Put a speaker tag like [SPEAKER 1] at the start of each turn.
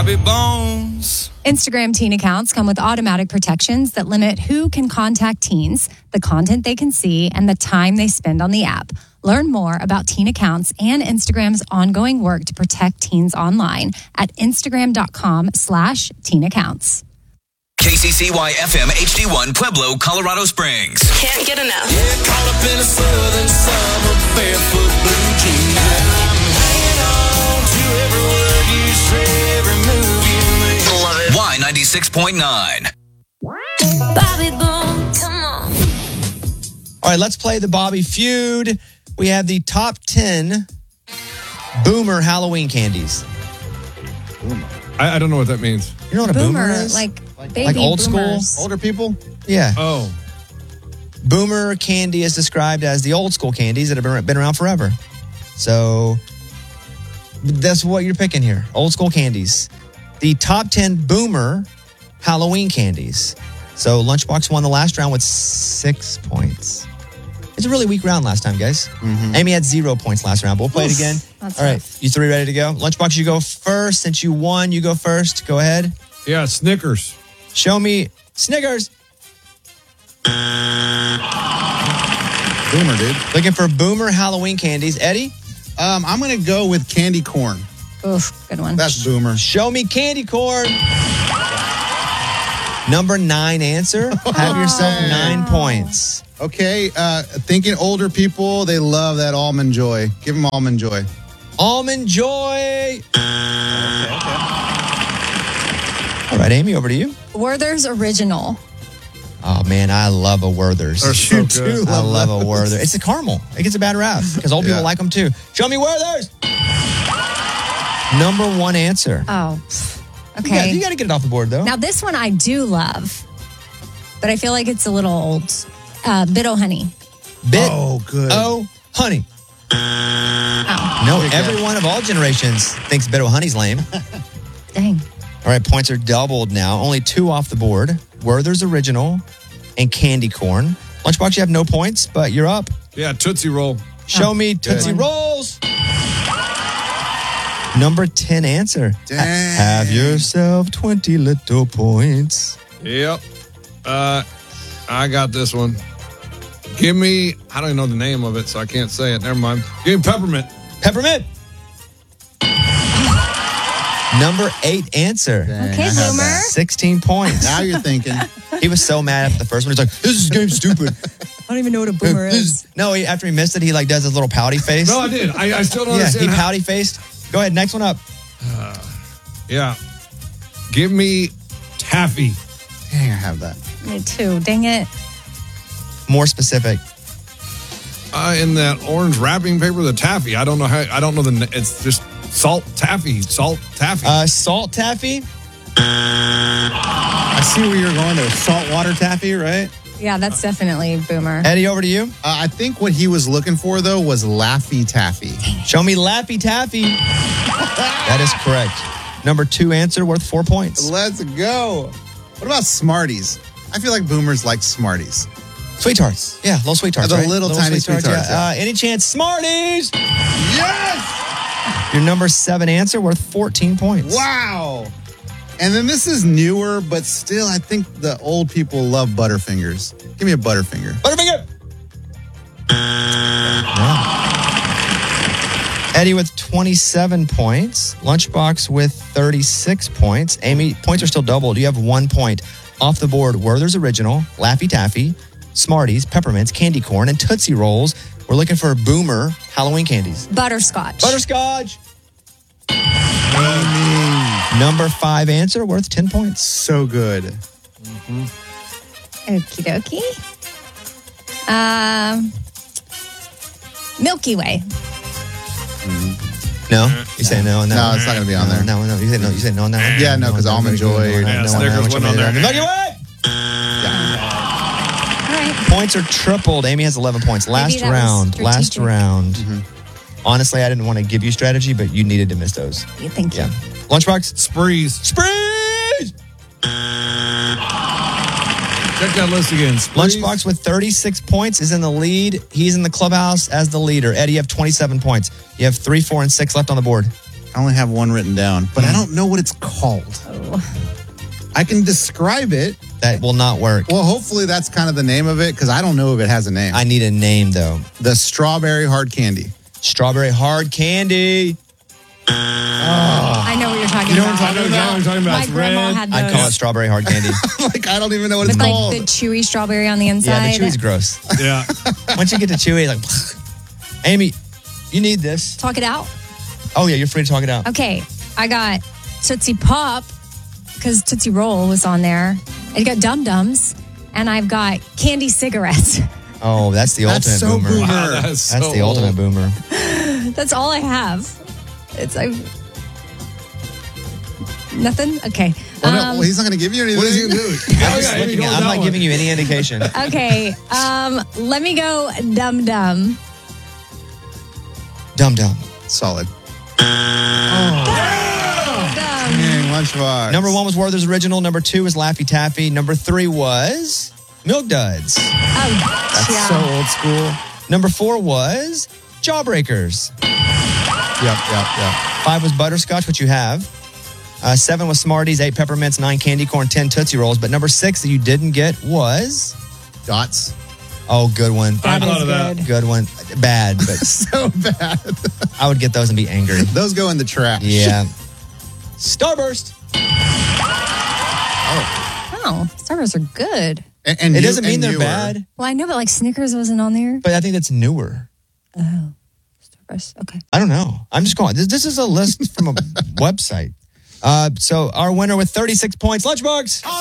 [SPEAKER 1] Bobby Bones.
[SPEAKER 2] Instagram teen accounts come with automatic protections that limit who can contact teens, the content they can see, and the time they spend on the app. Learn more about teen accounts and Instagram's ongoing work to protect teens online at instagram.com/teen accounts.
[SPEAKER 3] KCCY FM HD1 Pueblo, Colorado Springs.
[SPEAKER 4] Can't get enough.
[SPEAKER 1] Yeah, caught up in a southern summer, barefoot blue jeans. I'm hanging on to every word you say, every move you make.
[SPEAKER 4] Love it.
[SPEAKER 3] Y96.9.
[SPEAKER 4] Bobby Bones, come on.
[SPEAKER 5] All right, let's play the Bobby Feud. We have the top 10 Boomer Halloween candies.
[SPEAKER 6] I don't know what that means.
[SPEAKER 5] You know what a boomer is?
[SPEAKER 2] Like baby
[SPEAKER 5] Like old
[SPEAKER 2] boomers.
[SPEAKER 5] school?
[SPEAKER 7] Older people?
[SPEAKER 5] Yeah.
[SPEAKER 6] Oh.
[SPEAKER 5] Boomer candy is described as the old school candies that have been around forever. So that's what you're picking here. Old school candies. The top 10 Boomer Halloween candies. So Lunchbox won the last round with 6 points. It's a really weak round last time, guys. Amy had 0 points last round, but we'll play it again.
[SPEAKER 2] That's
[SPEAKER 5] All right,
[SPEAKER 2] rough.
[SPEAKER 5] you three ready to go? Lunchbox, you go first. Since you won, you go first. Go ahead.
[SPEAKER 6] Yeah, Snickers.
[SPEAKER 5] Show me Snickers.
[SPEAKER 7] Boomer, dude.
[SPEAKER 5] Looking for Boomer Halloween candies. Eddie,
[SPEAKER 7] I'm going to go with candy corn.
[SPEAKER 2] Oof, good one.
[SPEAKER 7] That's Boomer.
[SPEAKER 5] show me candy corn. Number 9 answer. Have yourself 9 points.
[SPEAKER 7] Okay, thinking older people, they love that Almond Joy. Give them Almond Joy.
[SPEAKER 5] Almond Joy. All right, Amy, over to you.
[SPEAKER 2] Werther's Original.
[SPEAKER 5] Oh, man, I love a Werther's.
[SPEAKER 6] They're so good.
[SPEAKER 5] I love a Werther. It's a caramel. It gets a bad rap because old people like them too. Show me Werther's. Number 1 answer.
[SPEAKER 2] Oh, okay.
[SPEAKER 5] You got to get it off the board, though.
[SPEAKER 2] Now, this one I do love, but I feel like it's a little old. Bit-O-Honey.
[SPEAKER 5] Oh,
[SPEAKER 7] good.
[SPEAKER 5] Oh, honey.
[SPEAKER 2] Oh,
[SPEAKER 5] No, everyone of all generations thinks Bit-O-Honey's lame.
[SPEAKER 2] dang.
[SPEAKER 5] All right, points are doubled now. Only 2 off the board. Werther's Original and Candy Corn. Lunchbox, you have no points, but you're up.
[SPEAKER 6] Yeah, Tootsie Roll.
[SPEAKER 5] Show me Tootsie Rolls. Number 10 answer.
[SPEAKER 7] Dang.
[SPEAKER 5] Have yourself 20 little points.
[SPEAKER 6] Yep. I got this one. Give me, I don't even know the name of it, so I can't say it. Never mind. Give me peppermint.
[SPEAKER 5] Peppermint. Number 8 answer.
[SPEAKER 2] Okay, Boomer.
[SPEAKER 5] 16 points.
[SPEAKER 7] Now you're thinking.
[SPEAKER 5] He was so mad at the first one. He's like, this is game stupid.
[SPEAKER 2] I don't even know what a boomer is.
[SPEAKER 5] No, after he missed it, he like does his little pouty face.
[SPEAKER 6] No, I did. I still don't
[SPEAKER 5] Yeah,
[SPEAKER 6] understand.
[SPEAKER 5] he pouty faced. Go ahead, next one up.
[SPEAKER 6] Yeah. Give me taffy.
[SPEAKER 7] Dang, I have that.
[SPEAKER 2] Me too. Dang it.
[SPEAKER 5] More specific.
[SPEAKER 6] In that orange wrapping paper, the taffy. I don't know how. I don't know the. It's just salt taffy. Salt taffy.
[SPEAKER 5] Salt taffy.
[SPEAKER 7] I see where you're going there. Saltwater taffy, right?
[SPEAKER 2] Yeah, that's definitely Boomer.
[SPEAKER 5] Eddie, over to you.
[SPEAKER 7] I think what he was looking for, though, was Laffy Taffy.
[SPEAKER 5] Show me Laffy Taffy. That is correct. Number 2 answer worth 4 points.
[SPEAKER 7] Let's go. What about Smarties? I feel like boomers like Smarties.
[SPEAKER 5] Sweet tarts. Yeah, little sweet tarts.
[SPEAKER 7] The
[SPEAKER 5] right?
[SPEAKER 7] little tiny sweet tarts, yeah.
[SPEAKER 5] Any chance? Smarties.
[SPEAKER 7] Yes!
[SPEAKER 5] Your number 7 answer worth 14 points.
[SPEAKER 7] Wow. And then this is newer, but still, I think the old people love Butterfingers. Give me a Butterfinger.
[SPEAKER 5] Butterfinger. Eddie with 27 points. Lunchbox with 36 points. Amy, points are still doubled. You have 1 point. Off the board, Werther's Original, Laffy Taffy, Smarties, Peppermints, Candy Corn, and Tootsie Rolls. We're looking for Boomer Halloween candies.
[SPEAKER 2] Butterscotch.
[SPEAKER 5] Butterscotch. Number 5 answer worth 10 points.
[SPEAKER 7] So good.
[SPEAKER 2] Okie dokie. Milky Way.
[SPEAKER 5] No? You say no on that
[SPEAKER 7] No,
[SPEAKER 5] one?
[SPEAKER 7] it's not going to be on there.
[SPEAKER 5] No. You say no. You say no on that one?
[SPEAKER 7] Yeah, no, because Almond Joy.
[SPEAKER 6] Yeah, Snickers went on there.
[SPEAKER 5] Milky Way!
[SPEAKER 2] All right.
[SPEAKER 5] Points are tripled. Amy has 11 points. Last
[SPEAKER 2] that was
[SPEAKER 5] round.
[SPEAKER 2] strategic.
[SPEAKER 5] Honestly, I didn't want to give you strategy, but you needed to miss those.
[SPEAKER 2] Thank you.
[SPEAKER 5] Yeah. Lunchbox?
[SPEAKER 6] Sprees.
[SPEAKER 5] Sprees!
[SPEAKER 6] Check that list again. Sprees.
[SPEAKER 5] Lunchbox with 36 points is in the lead. He's in the clubhouse as the leader. Eddie, you have 27 points. You have 3, 4, and 6 left on the board.
[SPEAKER 7] I only have one written down, but I don't know what it's called. I can describe it.
[SPEAKER 5] That will not work.
[SPEAKER 7] Well, hopefully that's kind of the name of it because I don't know if it has a name.
[SPEAKER 5] I need a name, though.
[SPEAKER 7] The strawberry hard candy.
[SPEAKER 5] Strawberry hard candy.
[SPEAKER 2] I know what you're talking about.
[SPEAKER 6] I know exactly what you're talking about.
[SPEAKER 2] My
[SPEAKER 6] It's
[SPEAKER 2] grandma
[SPEAKER 6] red.
[SPEAKER 2] had those.
[SPEAKER 5] I'd call it strawberry hard candy.
[SPEAKER 7] Like, I don't even know what it's
[SPEAKER 2] with like
[SPEAKER 7] called.
[SPEAKER 2] the chewy strawberry on the
[SPEAKER 5] Yeah,
[SPEAKER 2] inside.
[SPEAKER 5] the chewy's gross.
[SPEAKER 6] Yeah.
[SPEAKER 5] Once you get to chewy, like, Amy, you need this.
[SPEAKER 2] Talk it out.
[SPEAKER 5] Oh, yeah, you're free to talk it out.
[SPEAKER 2] Okay, I got Tootsie Pop because Tootsie Roll was on there. I got Dum Dums, and I've got candy cigarettes.
[SPEAKER 5] Oh, that's the
[SPEAKER 7] That's
[SPEAKER 5] ultimate
[SPEAKER 7] so
[SPEAKER 5] boomer.
[SPEAKER 7] boomer.
[SPEAKER 6] Wow,
[SPEAKER 5] That's
[SPEAKER 6] so
[SPEAKER 5] the ultimate
[SPEAKER 6] old.
[SPEAKER 5] boomer.
[SPEAKER 2] That's all I have. It's nothing. Okay.
[SPEAKER 7] Oh, no, well, he's not going to give you anything.
[SPEAKER 6] What is he going to do?
[SPEAKER 5] I'm, just looking at- I'm not giving you any indication.
[SPEAKER 2] Okay. Let me go Dum Dum.
[SPEAKER 5] Dum Dum.
[SPEAKER 7] Solid.
[SPEAKER 2] Dum.
[SPEAKER 7] Dang, Lunchbox.
[SPEAKER 5] Number 1 was Werther's Original. Number 2 was Laffy Taffy. Number 3 was Milk Duds.
[SPEAKER 2] Oh,
[SPEAKER 7] That's
[SPEAKER 2] yeah.
[SPEAKER 7] so old school.
[SPEAKER 5] Number 4 was Jawbreakers.
[SPEAKER 7] Yep.
[SPEAKER 5] 5 was Butterscotch, which you have. 7 was Smarties. 8 Peppermints. 9 Candy Corn. 10 Tootsie Rolls. But number 6 that you didn't get was...
[SPEAKER 7] Dots.
[SPEAKER 5] Oh, good one.
[SPEAKER 6] I
[SPEAKER 2] That
[SPEAKER 6] thought
[SPEAKER 2] is
[SPEAKER 6] of that.
[SPEAKER 2] good.
[SPEAKER 5] Good one. Bad, but
[SPEAKER 7] So bad.
[SPEAKER 5] I would get those and be angry.
[SPEAKER 7] Those go in the trash.
[SPEAKER 5] Yeah. Starburst.
[SPEAKER 2] Oh, Starbursts are good.
[SPEAKER 7] And
[SPEAKER 5] It
[SPEAKER 7] new-
[SPEAKER 5] doesn't mean
[SPEAKER 7] and
[SPEAKER 5] they're
[SPEAKER 7] newer.
[SPEAKER 5] bad,
[SPEAKER 2] Well, I know, but like Snickers wasn't on there.
[SPEAKER 5] but I think that's newer.
[SPEAKER 2] Starburst. Okay.
[SPEAKER 5] I don't know. I'm just going. This is a list from a website. So our winner with 36 points, Lunchbox.